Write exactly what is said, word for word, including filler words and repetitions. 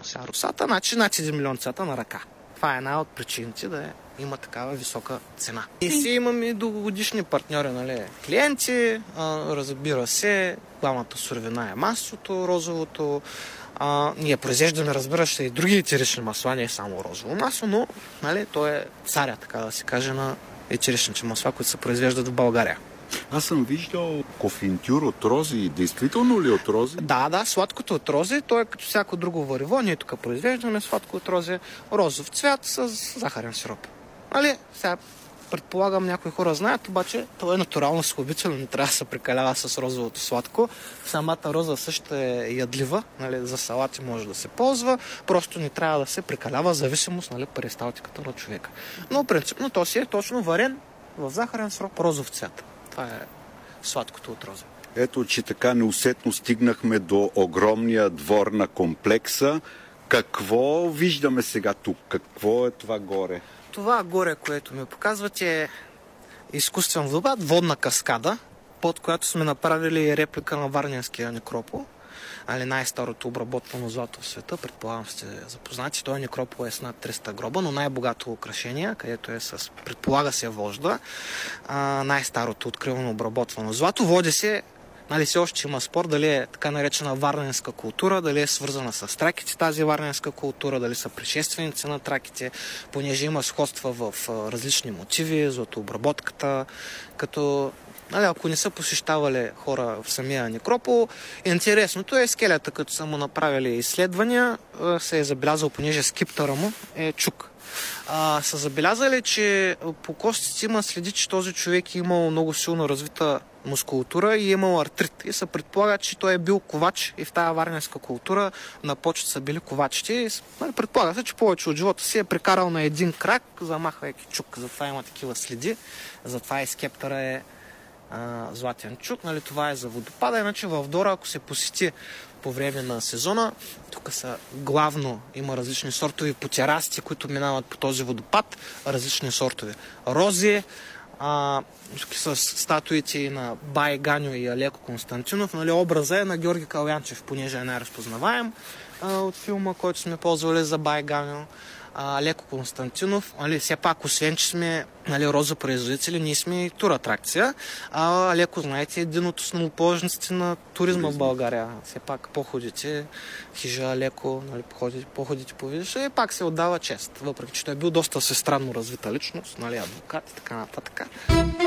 Сега русата, значи над един милион цвята на ръка. Това е една от причините да има такава висока цена. И си имаме и дългогодишни партньори, нали, клиенти, а, разбира се, главната суровина е маслото, розовото. А, ние произвеждаме, разбира се, и други етерични масла, не е само розово масло, но, нали, то е царя, така да се каже, на етеричните масла, които се произвеждат в България. Аз съм виждал кофинтюр от рози. Действително ли от рози? Да, да, сладкото от рози, то е като всяко друго варево. Ние тук произвеждаме сладко от рози, розов цвят с захарен сироп. Нали, сега предполагам някои хора знаят, обаче това е натурално слабително, не трябва да се прекалява с розовото сладко. Самата роза също е ядлива, нали, за салати може да се ползва, просто не трябва да се прекалява в зависимост, нали, перисталтиката на човека. Но принципно то си е точно варен в захарен сироп розов цвят. Това е сладкото от роза. Ето, че така неусетно стигнахме до огромния двор на комплекса. Какво виждаме сега тук? Какво е това горе? Това горе, което ми показвате, е изкуствен водопад, водна каскада, под която сме направили реплика на Варненския некропол. Али най-старото обработвано злато в света, предполагам сте запознати. Той некропол е с над триста гроба, но най-богато украшение, където е с, предполага се, вожда. А, най-старото откривано обработвано злато. Води се, нали, все още има спор дали е така наречена варненска култура, дали е свързана с траките тази варненска култура, дали са предшественици на траките, понеже има сходства в различни мотиви, златообработката, като, нали, ако не са посещавали хора в самия некропол, интересното е скелета, като са му направили изследвания, се е забелязал, понеже скиптъра му е чук. А, са забелязали, че по костите има следи, че този човек е имал много силно развита мускулатура и е имал артрит. И се предполага, че той е бил ковач и в тази варненска култура на почет са били ковачите. И, нали, предполага се, че повече от живота си е прекарал на един крак, замахвайки чук. Затова има такива следи. Затова и скептъра е а, златен чук. Нали, това е за водопада. Иначе в Вдора, ако се посети по време на сезона, тук са главно има различни сортове по терасите, които минават по този водопад, различни сортове рози. А, тук са статуите и на Бай Ганьо и Алеко Константинов. Нали, образа е на Георги Калянчев, понеже е най-разпознаваем а, от филма, който сме ползвали за Бай Ганьо. Алеко Константинов, нали, все пак, освен че сме, нали, розопроизводители, ние сме и туратракция. А Алеко, знаете, е един от основоположниците на туризма в България. Все пак походите, хижа Алеко, нали, походите, походите по Визиша и пак се отдава чест, въпреки че той е бил доста всестранно развита личност, нали, адвокат и така нататък.